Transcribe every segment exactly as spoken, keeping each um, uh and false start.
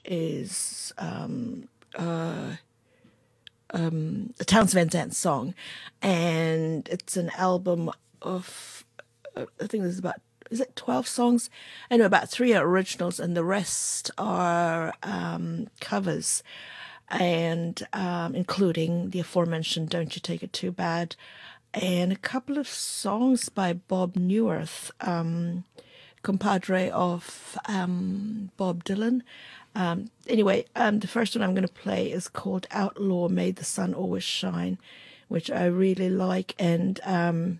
is um, uh, um, a Towns Van Zandt song, and it's an album of uh, I think there's about is it twelve songs? I know about three are originals, and the rest are um, covers, and um, including the aforementioned "Don't You Take It Too Bad," and a couple of songs by Bob Newirth, um, compadre of um, Bob Dylan. Um, anyway, um, the first one I'm going to play is called "Outlaw May the Sun Always Shine," which I really like, and um,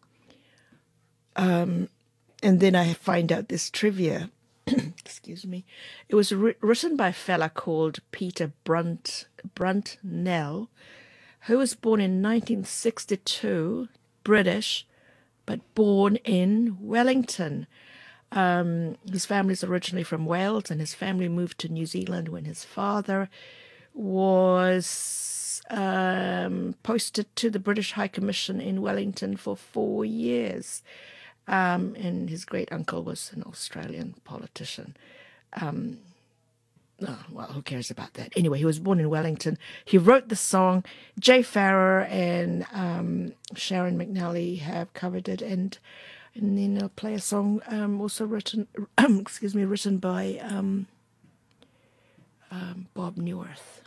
and then I find out this trivia. Excuse me. It was ri- written by a fella called Peter Brunt Bruntnell, who was born in nineteen sixty-two, British, but born in Wellington. Um, his family's originally from Wales, and his family moved to New Zealand when his father was um, posted to the British High Commission in Wellington for four years. Um, and his great uncle was an Australian politician. Oh, well, who cares about that? Anyway, he was born in Wellington. He wrote the song. Jay Farrer and um, Sharon McNally have covered it, and and then I'll play a song um, also written, excuse me, written by um, um, Bob Newirth.